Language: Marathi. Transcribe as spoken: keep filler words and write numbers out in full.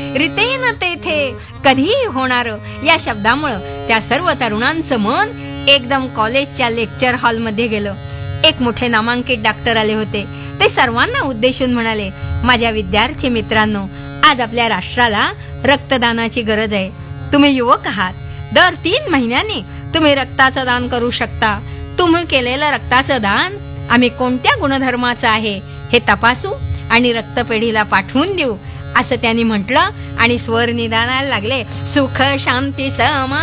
रितेन तेथे कधीही होणार या शब्दामुळं त्या सर्व तरुणांचं मन एकदम कॉलेजच्या लेक्चर हॉल मध्ये गेलं. एक मोठे नामांकित डॉक्टर आले होते. ते सर्वांना उद्देशून म्हणाले, माझ्या विद्यार्थी मित्रांनो, आज आपल्या राष्ट्राला रक्तदानाची गरज आहे. तुम्ही युवक आहात. दर तीन महिन्यांनी तुम्ही रक्ताचं दान करू शकता. तुम्ही केलेलं रक्ताचं दान आम्ही कोणत्या गुणधर्माचं आहे हे तपासू आणि रक्तपेढीला पाठवून देऊ, असं त्यांनी म्हटलं आणि स्वर निदानाला लागले. सुख शांती समा